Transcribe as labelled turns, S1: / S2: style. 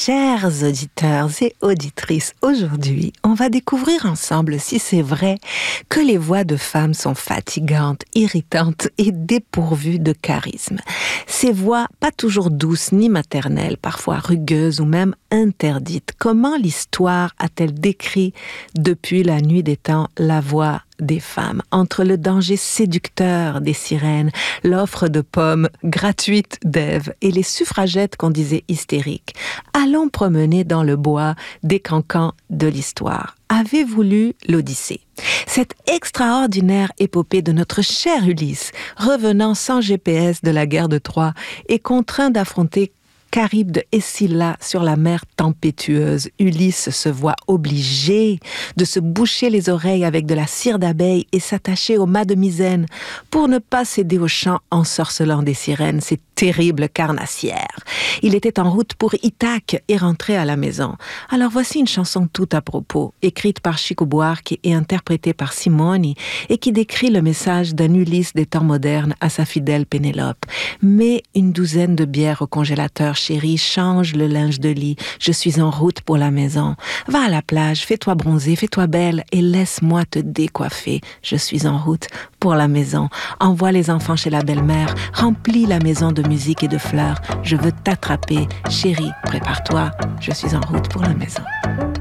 S1: Chers auditeurs et auditrices, aujourd'hui, on va découvrir ensemble si c'est vrai que les voix de femmes sont fatigantes, irritantes et dépourvues de charisme. Ces voix, pas toujours douces ni maternelles, parfois rugueuses ou même interdites. Comment l'histoire a-t-elle décrit depuis la nuit des temps la voix des femmes, entre le danger séducteur des sirènes, l'offre de pommes gratuites d'Ève et les suffragettes qu'on disait hystériques. Allons promener dans le bois des cancans de l'histoire. Avez-vous lu l'Odyssée? Cette extraordinaire épopée de notre cher Ulysse, revenant sans GPS de la guerre de Troie et contraint d'affronter Charybde et Scylla sur la mer tempétueuse. Ulysse se voit obligé de se boucher les oreilles avec de la cire d'abeille et s'attacher au mât de misaine pour ne pas céder au chant ensorcelant des sirènes, ces terribles carnassières. Il était en route pour Ithaque et rentrait à la maison. Alors voici une chanson tout à propos, écrite par Chico Buarque et interprétée par Simone, et qui décrit le message d'un Ulysse des temps modernes à sa fidèle Pénélope. Mets une douzaine de bières au congélateur, chérie, change le linge de lit, je suis en route pour la maison. Va à la plage, fais-toi bronzer, fais-toi belle et laisse-moi te décoiffer. Je suis en route pour la maison. Envoie les enfants chez la belle-mère, remplis la maison de musique et de fleurs. Je veux t'attraper, chérie, prépare-toi, je suis en route pour la maison.